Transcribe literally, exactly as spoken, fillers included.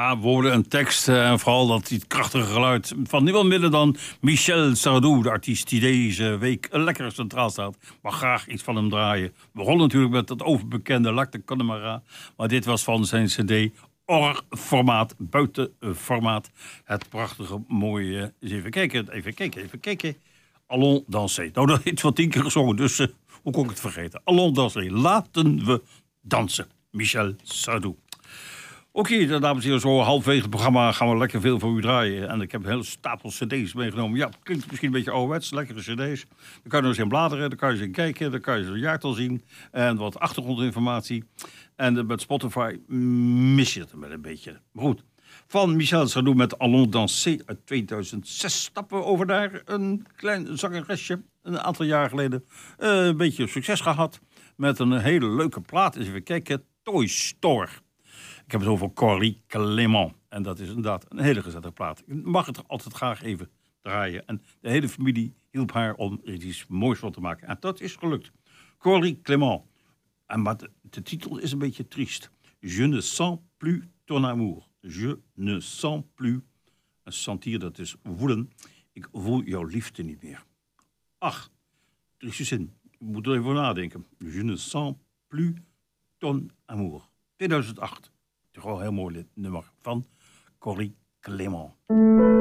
Ja, woorden en tekst en vooral dat die krachtige geluid van niemand minder dan Michel Sardou, de artiest die deze week lekker centraal staat. Maar graag iets van hem draaien. We begonnen natuurlijk met het overbekende Lac de Connemara, maar dit was van zijn cd Hors-formaat, buitenformaat. Het prachtige, mooie, eens even kijken, even kijken, even kijken. Allons danser. Nou, dat is wat tien keer gezongen, dus uh, hoe kon ik het vergeten? Allons danser, laten we dansen. Michel Sardou. Oké, okay, dames en heren, zo halfwege het programma gaan we lekker veel voor u draaien. En ik heb een hele stapel cd's meegenomen. Ja, klinkt misschien een beetje ouderwets, lekkere cd's. Daar kan je nog eens in bladeren, daar kan je eens in kijken, daar kan je een jaartal zien. En wat achtergrondinformatie. En met Spotify mis je het met een beetje. Maar goed, van Michel Sardou met Allons danser uit tweeduizend zes stappen we over naar een klein zangeresje. Een aantal jaar geleden uh, een beetje succes gehad met een hele leuke plaat. Eens even kijken, Toy Store. Ik heb het over Cory Clément. En dat is inderdaad een hele gezette plaat. Ik mag het altijd graag even draaien. En de hele familie hielp haar om er iets moois van te maken. En dat is gelukt. Cory Clément. En maar de, de titel is een beetje triest. Je ne sens plus ton amour. Je ne sens plus. En sentir, dat is voelen. Ik voel jouw liefde niet meer. Ach, trieste zin. Ik moet er even voor nadenken. Je ne sens plus ton amour. tweeduizend acht. Gewoon een heel mooi nummer van Cory Clément.